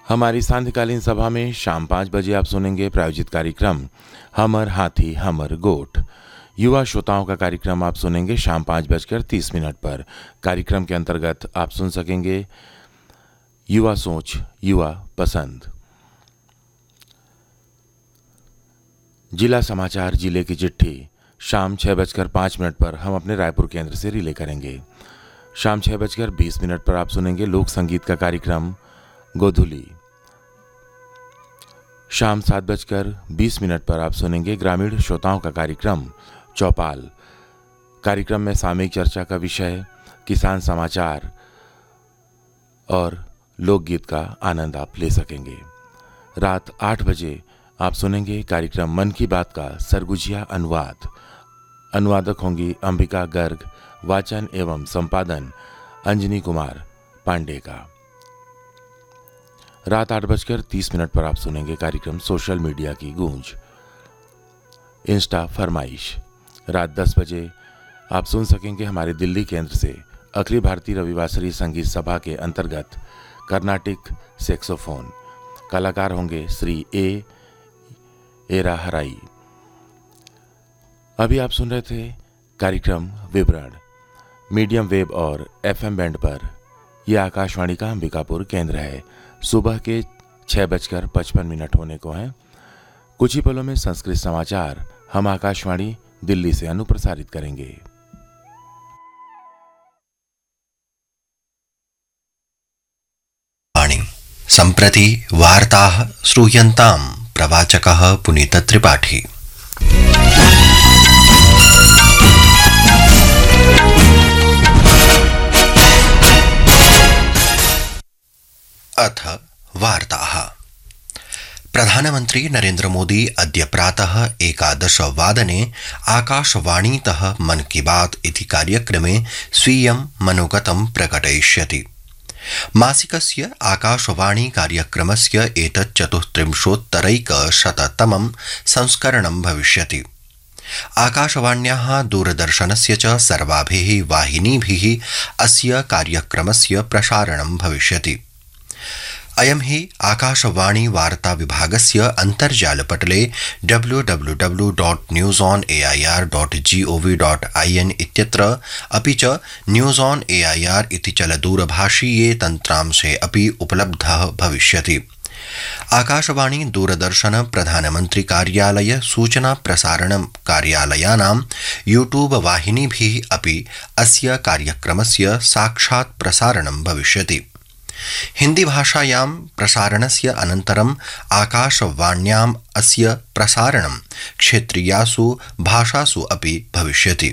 हमारी सांध्यकालीन सभा में शाम 5 बजे आप सुनेंगे प्रायोजित कार्यक्रम हमर हाथी हमर गोठ। युवा श्रोताओं का कार्यक्रम आप सुनेंगे शाम 5:30 पर। कार्यक्रम के अंतर्गत आप सुन सकेंगे युवा सोच युवा पसंद। जिला समाचार जिले की चिट्ठी शाम 6:05 पर हम अपने रायपुर केंद्र से रिले करेंगे। शाम 6:20 पर आप सुनेंगे लोक संगीत का कार्यक्रम गोधुली। शाम 7:20 पर आप सुनेंगे ग्रामीण श्रोताओं का कार्यक्रम चौपाल। कार्यक्रम में सामयिक चर्चा का विषय किसान समाचार और लोकगीत का आनंद आप ले सकेंगे। रात 8 बजे आप सुनेंगे कार्यक्रम मन की बात का सरगुजिया अनुवाद। अनुवादक होंगी अंबिका गर्ग, वाचन एवं संपादन अंजनी कुमार पांडे का। रात 8:30 पर आप सुनेंगे कार्यक्रम सोशल मीडिया की गूंज इंस्टा फरमाइश। रात 10 बजे आप सुन सकेंगे हमारे दिल्ली केंद्र से अखिल भारतीय रविवासरी संगीत सभा के अंतर्गत कर्नाटिक सैक्सोफोन। कलाकार होंगे श्री एरा हराई। अभी आप सुन रहे थे कार्यक्रम विवरण मीडियम वेव और FM बैंड पर। यह आकाशवाणी का अंबिकापुर केंद्र है। सुबह के 6:55 होने को हैं। कुछ ही पलों में संस्कृत समाचार हम आकाशवाणी दिल्ली से अनुप्रसारित करेंगे। सम्प्रति वार्ताः श्रूयन्तां प्रवाचकः पुनीत त्रिपाठी। अथ वार्ताः। प्रधानमन्त्री नरेन्द्र मोदी अद्य प्रातः 11:00 आकाशवाणीतः मन की बात इति कार्यक्रमे स्वीयं मनोगतं प्रकटयिष्यति। मासिकस्य आकाशवाणी कार्यक्रमस्य एतत् 34,100तमं संस्करणं भविष्यति। आकाशवाण्याः दूरदर्शनस्य च सर्वाभिः वाहिनीभिः अस्य कार्यक्रमस्य प्रसारणं भविष्यति। अयं हि आकाशवाणी वार्ता विभागस्य अन्तर्जालपटले www.newsonair.gov.in इत्यत्र अपि च न्यूज़ ऑन एआईआर इति चलदूरभाषीये तन्त्रांशे अपि उपलब्धः भविष्यति। आकाशवाणी दूरदर्शन प्रधानमन्त्री कार्यालय सूचना प्रसारण कार्यालयानां यूट्यूब वाहिनीभिः अपि अस्य कार्यक्रमस्य साक्षात् प्रसारणं भविष्यति। हिंदी भाषायां प्रसारणस्य अनन्तरम् आकाशवाण्याम् अस्य प्रसारणं क्षेत्रीयासु भाषासु अपि भविष्यति।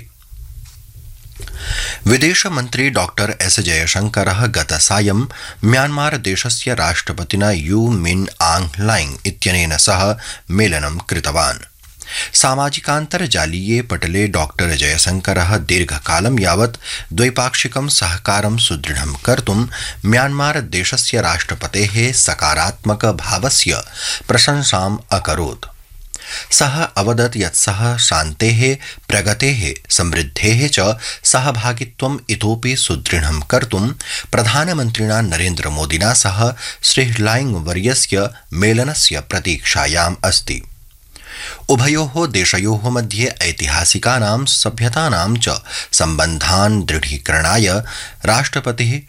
विदेशमन्त्री डॉक्टर एस जयशंकरः गतसायं म्यांमार देशस्य राष्ट्रपतिना यू मिन आंग लाइंग इत्यनेन सह मेलनं कृतवान्। सामाजिकान्तर्जालीये पटले डॉक्टर जयशंकरः दीर्घकालं यावत् द्वैपाक्षिकं सहकारं सुदृढं कर्तुं म्यांमार देशस्य राष्ट्रपतेः सकारात्मक भावस्य प्रशंसाम् अकरोत्। सः अवदत् यत् सः शान्तेः, प्रगतेः, समृद्धेः च सहभागित्वम् इतोपि सुदृढं कर्तुं प्रधानमन्त्रिणा नरेन्द्र मोदिना सह श्री लाइंग वर्यस्य मेलनस्य प्रतीक्षायाम् अस्ति। उभयोः देशयोः मध्ये ऐतिहासिकानां सभ्यतानां च सम्बन्धान् दृढीकरणाय राष्ट्रपतिः